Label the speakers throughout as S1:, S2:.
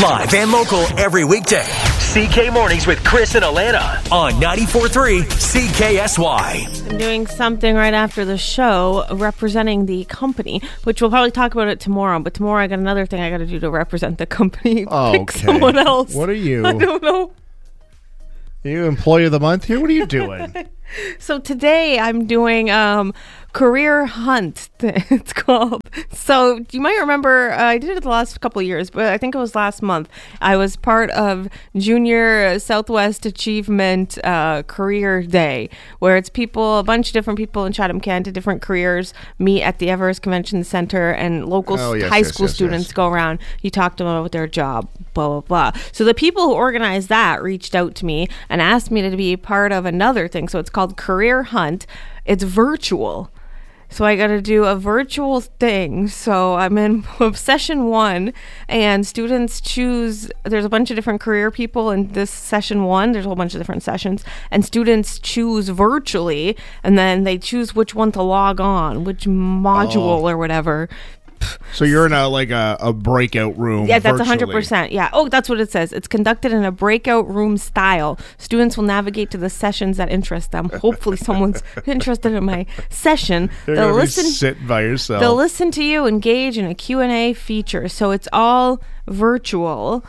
S1: Live and local every weekday. CK Mornings with Chris and Alana on 94.3 CKSY.
S2: I'm doing something right after the show representing the company, which we'll probably talk about it tomorrow. But tomorrow I got another thing I got to do to represent the company.
S3: Oh,
S2: Pick
S3: okay.
S2: someone else.
S3: What are you?
S2: I don't know.
S3: You employee of the month here? What are you doing?
S2: So today I'm doing Career Hunt, it's called. So you might remember, I did it the last couple of years, but I think it was last month. I was part of Junior Southwest Achievement Career Day, where it's people, a bunch of different people in Chatham-Kent, different careers, meet at the Everest Convention Center, and local high school students go around. You talk to them about their job, blah, blah, blah. So the people who organized that reached out to me and asked me to be part of another thing. So it's called Career Hunt. It's virtual. So I got to do a virtual thing. So I'm in session 1, and students choose. There's a bunch of different career people in this session 1. There's a whole bunch of different sessions, and students choose virtually, and then they choose which one to log on, which module or whatever.
S3: So you're in a breakout room.
S2: Yeah, that's
S3: virtually.
S2: 100%. Yeah. Oh, that's what it says. It's conducted in a breakout room style. Students will navigate to the sessions that interest them. Hopefully someone's interested in my session.
S3: They'll listen. Sit by yourself.
S2: They'll listen to you, engage in a Q&A feature. So it's all virtual.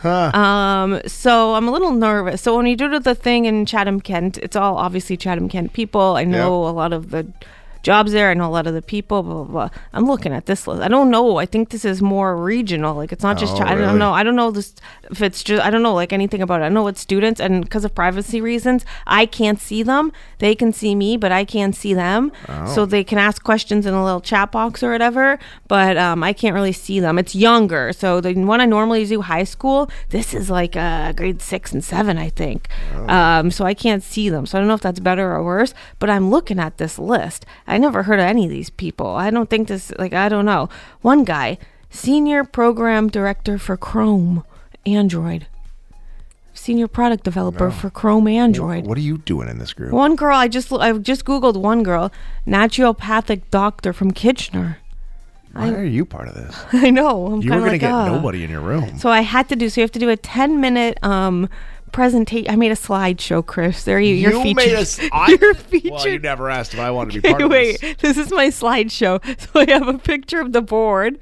S2: So I'm a little nervous. So when you do the thing in Chatham-Kent, it's all obviously Chatham-Kent people. I know a lot of the jobs there. I know a lot of the people, blah, blah, blah. I'm looking at this list. I don't know. I think this is more regional. Like, it's not just, I don't know. I don't know this, if it's just, I don't know, like, anything about it. I know it's students, and because of privacy reasons, I can't see them. They can see me, but I can't see them. So they can ask questions in a little chat box or whatever, but I can't really see them. It's younger. So the one I normally do, high school, this is like grade 6 and 7, I think. So I can't see them. So I don't know if that's better or worse, but I'm looking at this list. I never heard of any of these people. I don't think this, like, I don't know. One guy, Senior Program Director for Chrome Android. Senior Product Developer for Chrome Android.
S3: What are you doing in this group?
S2: One girl, I just Googled one girl, naturopathic doctor from Kitchener.
S3: Why are you part of this?
S2: I know.
S3: You were going to get nobody in your room.
S2: So I had to do, so you have to do a 10-minute presentation. I made a slideshow, Chris. There you're featured. You're featured.
S3: Well, you never asked if I wanted to be part of this.
S2: Wait, this is my slideshow. So I have a picture of the board.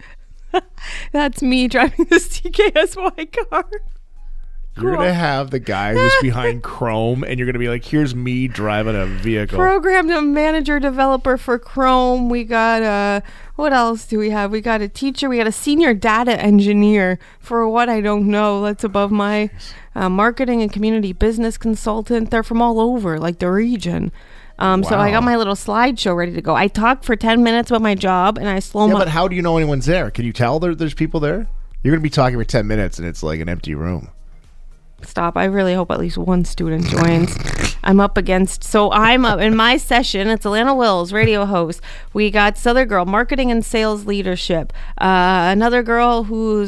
S2: That's me driving the CKSY car.
S3: You're going to have the guy who's behind Chrome, and you're going to be like, here's me driving a vehicle.
S2: Program manager developer for Chrome. We got what else do we have? We got a teacher. We got a senior data engineer for what I don't know. That's above my marketing and community business consultant. They're from all over, like the region. So I got my little slideshow ready to go. I talked for 10 minutes about my job, and I slow
S3: but how do you know anyone's there? Can you tell there's people there? You're going to be talking for 10 minutes, and it's like an empty room.
S2: Stop. I really hope at least one student joins. I'm up against, so I'm up in my session. It's Alana Wills, radio host. We got this other girl, marketing and sales leadership. Another girl who's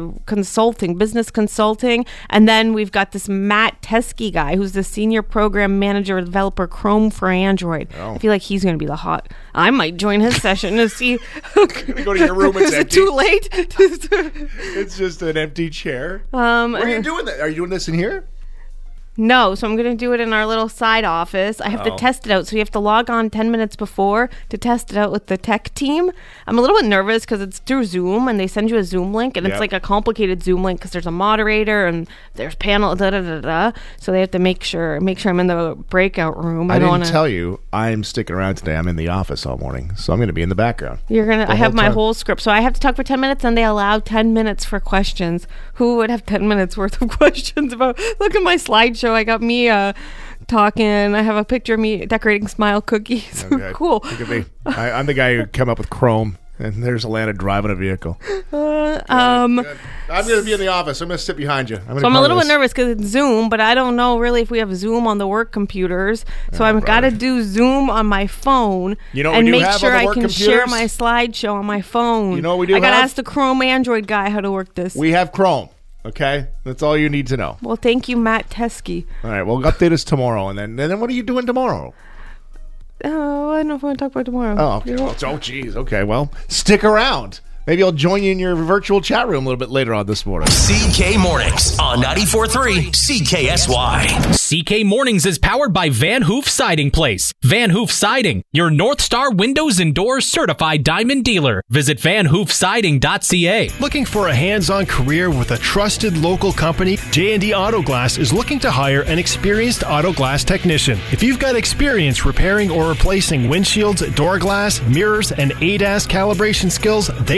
S2: business consulting. And then we've got this Matt Teskey guy who's the senior program manager developer Chrome for Android. I feel like he's going to be the hot. I might join his session to see.
S3: Go to your room. It's
S2: Is
S3: empty.
S2: it too late?
S3: It's just an empty chair. Where are you doing that? Are you doing this in here?
S2: No, so I'm going to do it in our little side office. I have to test it out. So you have to log on 10 minutes before to test it out with the tech team. I'm a little bit nervous because it's through Zoom, and they send you a Zoom link, and it's like a complicated Zoom link because there's a moderator and there's panel, So they have to make sure I'm in the breakout room.
S3: I didn't tell you I'm sticking around today. I'm in the office all morning, so I'm going to be in the background.
S2: I have my whole script. So I have to talk for 10 minutes, and they allow 10 minutes for questions. Who would have 10 minutes worth of questions about, look at my slideshow. I got me talking. I have a picture of me decorating smile cookies.
S3: Okay.
S2: Cool.
S3: Look at me. I'm the guy who came up with Chrome, and there's Alana driving a vehicle. I'm going to be in the office. I'm going to sit behind you.
S2: So I'm a little bit nervous because it's Zoom, but I don't know really if we have Zoom on the work computers. So I've got to do Zoom on my phone and make sure I can share my slideshow on my phone.
S3: You know what we do
S2: I got to ask the Chrome Android guy how to work this.
S3: We have Chrome. Okay, that's all you need to know.
S2: Well, thank you, Matt Teskey.
S3: All right, well, update us tomorrow, and then what are you doing tomorrow?
S2: Oh, I don't know if I want to talk about tomorrow.
S3: Oh, okay. Oh, geez. Okay, well, stick around. Maybe I'll join you in your virtual chat room a little bit later on this morning.
S1: CK Mornings on 94.3 CKSY.
S4: CK Mornings is powered by Van Hoof Siding Place. Van Hoof Siding, your North Star Windows and Doors certified diamond dealer. Visit vanhoofsiding.ca.
S5: Looking for a hands-on career with a trusted local company? J&D Auto Glass is looking to hire an experienced auto glass technician. If you've got experience repairing or replacing windshields, door glass, mirrors, and ADAS calibration skills, they